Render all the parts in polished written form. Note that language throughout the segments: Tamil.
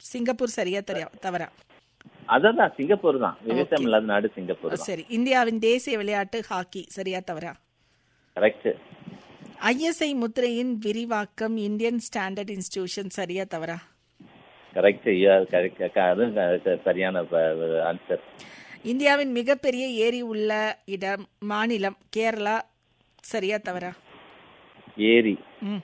சிங்கப்பூர் சரியா தவறா? அதான் சிங்கப்பூர் தான், விவசாயம் இல்லாத நாடு சிங்கப்பூர். சரி. இந்தியாவின் தேசிய விளையாட்டு ஹாக்கி, சரியா தவறா? கரெக்ட். ISI முத்திரையின் விரிவாக்கம் இந்தியன் ஸ்டாண்டர்ட் இன்ஸ்டிடியூஷன், சரியா தவறா? கரெக்ட். சரியான ஆன்சர். இந்தியாவின் மிகப்பெரிய ஏரி உள்ள மாநிலம் கேரளா, சரியா தவறா? ஏரி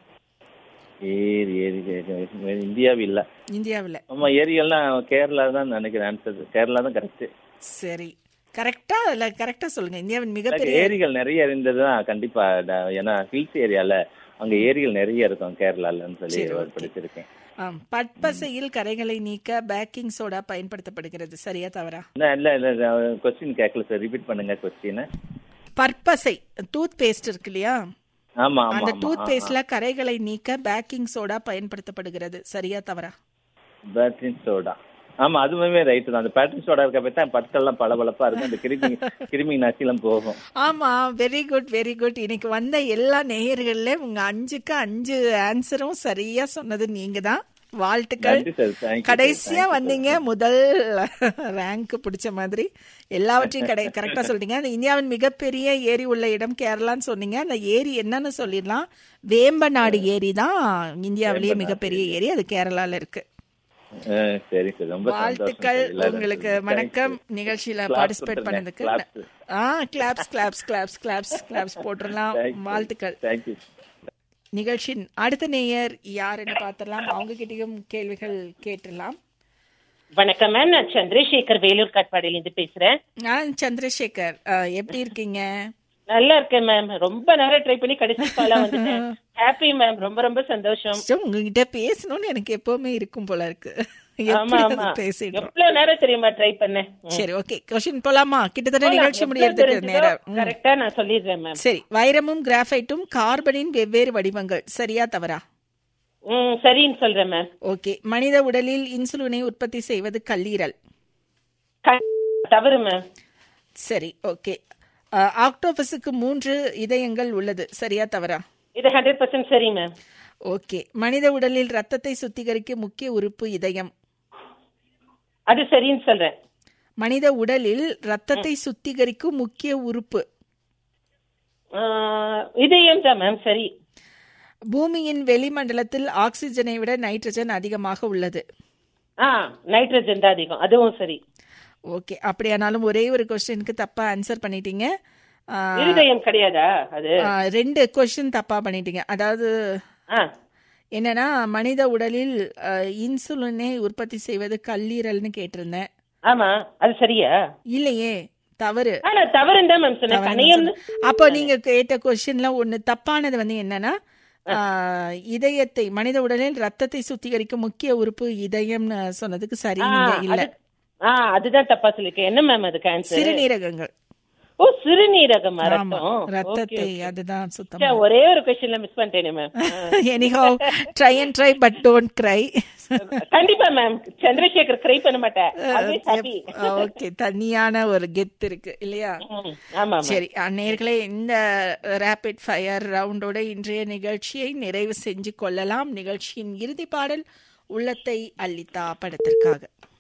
இந்தியாவில் இல்ல. ஆமா, ஏரியெல்லாம் கேரளா தான் நினைக்கிறேன். ஆன்சர் கேரளா தான் கரெக்ட். சரி, கரெக்டா இல்ல கரெக்டா சொல்லுங்க. இந்தியாவின் மிகப்பெரிய ஏரிகள் நிறைய இருந்ததுதான் கண்டிப்பா. ஏன்னா ஹில்ஸ் ஏரியால அங்க ஏரிகள் நிறைய இருக்கும் கேரளாலன்னு சொல்லி படிச்சிருக்கேன். பற்பசையில் கரைகளை நீக்க பேக்கிங் சோடா பயன்படுத்தப்படுகிறது, சரியா தவறா? இல்ல கொஸ்டின் கேட்கல சார், ரிப்பீட் பண்ணுங்க கொஸ்டின். பற்பசை டூத் பேஸ்ட் இருக்கு இல்லையா? ஆமா. அந்த டூத் பேஸ்ட்ல கரைகளை நீக்க பேக்கிங் சோடா பயன்படுத்தப்படுகிறது, சரியா தவறா? பேக்கிங் சோடா, ஆமா அதுவுமே ரைட் தான். அந்த பேக்கிங் சோடா இருக்க பத்தி பற்கள்லாம் பளபளப்பா இருக்கும், அந்த கிருமி நாசிலாம் போகும். ஆமா, வெரி குட் வெரி குட். இன்னைக்கு வந்த எல்லா நேயர்கள்ல உங்க 5க்கு 5 ஆன்சரும் சரியா சொன்னது நீங்க தான். வாழ்த்துக்கள். கடைசியா வந்தீங்க, முதல் ரேங்க் பிடிச்ச மாதிரி எல்லாவற்றையும் கரெக்டா சொல்றீங்க. அந்த இந்தியாவின் மிகப்பெரிய ஏரி உள்ள இடம் கேரளான்னு சொன்னீங்க. அந்த ஏரி என்னன்னு சொல்லிடலாம், வேம்பநாடு ஏரி தான் இந்தியாவிலேயே மிகப்பெரிய ஏரி, அது கேரளால இருக்கு. வாழ்த்துக்கள் உங்களுக்கு. வணக்கம். நிகழ்ச்சியில பார்ட்டிசிபேட் பண்ணதுக்கு claps claps claps claps claps போட்டுடலாம். வாழ்த்துக்கள். நிகழ்ச்சியின் அடுத்த நேயர் யாருன்னு பாத்திரலாம், அவங்க கிட்டயும் கேள்விகள் கேட்டுடலாம். வணக்கம் மேம், நான் சந்திரசேகர் வேலூர் காட்பாடியில இருந்து பேசுறேன். சந்திரசேகர், எப்படி இருக்கீங்க? நல்லா இருக்கேன் மேம். ரொம்ப நேரம் ட்ரை பண்ணி கடைசி காலா வந்துட்டேன். ஹாப்பி மேம், ரொம்ப ரொம்ப சந்தோஷம். உங்ககிட்ட பேசணும்னு எனக்கு எப்பவுமே இருக்கும் போல இருக்கு. எவ்வளவு நேரம் தெரியுமா ட்ரை பண்ணேன். சரி, ஓகே, क्वेश्चन போலாமா? கிட்டத்தட்ட நிகழ்ச்சி முடியறதுக்கு நேரம். கரெக்ட்டா நான் சொல்லிடுறேன் மேம். சரி, வைரமும் கிராஃபைட்டும் கார்பனின் வெவ்வேறு வடிவங்கள், சரியா தவறா? சரின்னு சொல்றேன் மேம். ஓகே. மனித உடலில் இன்சுலினை உற்பத்தி செய்வது கல்லீரல், தவறு மேம். சரி, ஓகே. ஆக்டோபஸுக்கு 3 இதயங்கள் உள்ளது, சரியா தவறா? இது 100% சரி மேம். ஓகே. மனித உடலில் ரத்தத்தை சுத்திகரிக்க முக்கிய உறுப்பு இதயம், அது சரின்னு சொல்றேன். மனித உடலில் ரத்தத்தை சுத்திகரிக்கும் முக்கிய உறுப்பு இதயம் தான் மேம். சரி. பூமியின் வெளிமண்டலத்தில் ஆக்சிஜனை விட நைட்ரஜன் அதிகமாக உள்ளது, நைட்ரஜன் தான் அதிகம், அதுவும் சரி. ஓகே. அப்படியானாலும் ஒரே ஒரு क्वेश्चनக்கு தப்பா ஆன்சர் பண்ணிட்டீங்க. இருதயம் கிடையாதா? அது 2 क्वेश्चन தப்பா பண்ணிட்டீங்க. அதாவது என்னன்னா, மனித உடலில் இன்சுலினை உற்பத்தி செய்வது கல்லீரல்னு கேட்டிருந்தேன். ஆமா, அது சரியா? இல்லையே, தவறு. தவறுன்னு தான் மேம் சொன்னேன். அப்போ நீங்க கேட்ட क्वेश्चनல ஒன்னு தப்பானது என்னன்னா, இதயத்தை, மனித உடலில் ரத்தத்தை சுத்திகரிக்கும் முக்கிய உறுப்பு இதயம்னு சொன்னதுக்கு சரி நீங்க இல்ல. அதுதான் தப்பா சொல்லிருக்கேன். என்ன மேம் அதுக்கு ஆன்சர்? சிறுநீரகங்கள். ஓ, சிறுநீரகம், ரத்தத்தை, அதுதான் சுத்தமா. ஒரே ஒரு क्वेश्चनல miss பண்ணிட்டேனே ma'am. anyhow, try and try but don't cry. கண்டிப்பா மேம், சந்திரசேகர் கிரை பண்ண மாட்டேன். ஓகே, தனியான ஒரு கெத் இருக்கு இல்லையா? ஆமா. சரி நேயர்களே, இந்த ரேபிட் ஃபயர் ரவுண்டோட இன்றைய நிகழ்ச்சியை நிறைவு செஞ்சு கொள்ளலாம். நிகழ்ச்சியின் இறுதி பாடல் உள்ளத்தை அள்ளித்தா படத்திற்காக.